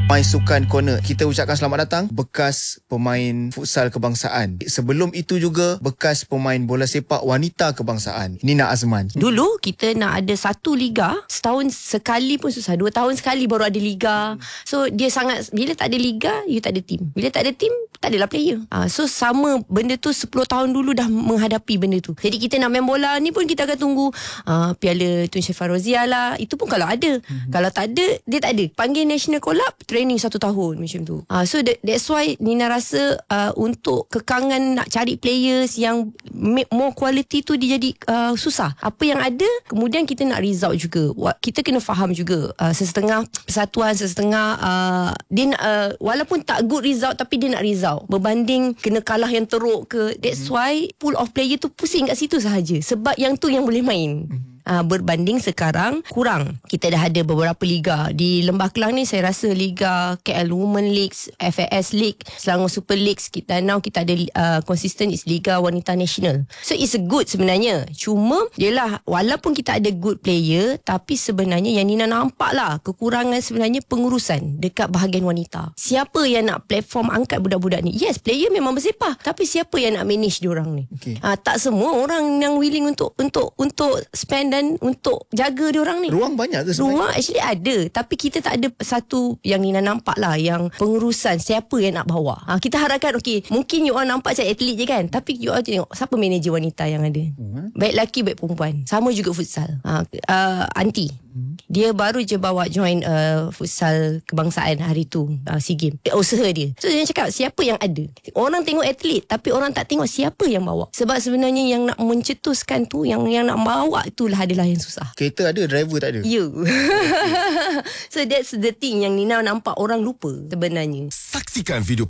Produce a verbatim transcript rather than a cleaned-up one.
My Sukan Corner. Kita ucapkan selamat datang bekas pemain futsal kebangsaan. Sebelum itu juga bekas pemain bola sepak wanita kebangsaan, Nina Azman. Dulu kita nak ada satu liga, setahun sekali pun susah. Dua tahun sekali baru ada liga. So dia sangat, bila tak ada liga, you tak ada team. Bila tak ada team, tak adalah player. Uh, so sama benda tu sepuluh tahun dulu dah menghadapi benda tu. Jadi kita nak main bola ni pun kita akan tunggu uh, Piala Tun Syarifah Roziah lah. Itu pun kalau ada. Mm-hmm. Kalau tak ada, dia tak ada. Panggil National Collab, training satu tahun macam tu. Uh, so that, that's why Nina rasa uh, untuk kekangan nak cari players yang make more quality tu dia jadi uh, susah. Apa yang ada, kemudian kita nak result juga. Kita kena faham juga uh, sesetengah persatuan, sesetengah uh, dia nak, uh, walaupun tak good result tapi dia nak result. Berbanding kena kalah yang teruk ke. That's hmm. why pool of player tu pusing kat situ sahaja. Sebab yang tu yang boleh main. Hmm. Uh, berbanding sekarang kurang. Kita dah ada beberapa liga. Di Lembah Kelang ni saya rasa liga K L Women Leagues, F A S League, Selangor Super Leagues. Kita now kita ada uh, consistent is Liga Wanita Nasional. So it's a good sebenarnya. Cuma yelah, walaupun kita ada good player, tapi sebenarnya yang Nina nampak lah kekurangan sebenarnya pengurusan dekat bahagian wanita. Siapa yang nak platform angkat budak-budak ni? Yes, player memang bersepah, tapi siapa yang nak manage diorang ni? Okay. Uh, tak semua orang yang willing untuk untuk untuk spend dan untuk jaga diorang ni. Ruang banyak ke sebenarnya? Ruang actually ada, tapi kita tak ada satu yang Nina nampak lah, yang pengurusan siapa yang nak bawa. Ha, kita harapkan okay, mungkin you all nampak macam atlet je kan, tapi you all tengok siapa manager wanita yang ada. Hmm. Baik lelaki baik perempuan. Sama juga futsal. Ha, uh, Aunty hmm. dia baru je bawa join uh, futsal kebangsaan hari tu, uh, SEA Games. Usaha dia. So dia cakap siapa yang ada. Orang tengok atlet, tapi orang tak tengok siapa yang bawa. Sebab sebenarnya yang nak mencetuskan tu, yang yang nak bawa itulah adalah yang susah. Kereta ada, driver tak ada. You. So that's the thing yang Nina nampak orang lupa sebenarnya. Saksikan video